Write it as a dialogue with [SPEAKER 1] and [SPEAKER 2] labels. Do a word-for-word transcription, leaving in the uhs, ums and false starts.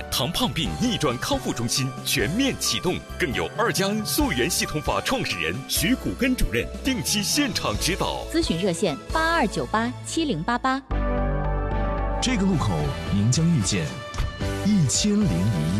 [SPEAKER 1] 点，糖胖病逆转康复中心全面启动，更有二加 N 溯源系统法创始人徐谷根主任定期现场指导。
[SPEAKER 2] 咨询热线八二九八七零八八。
[SPEAKER 3] 这个路口您将遇见一千零一夜。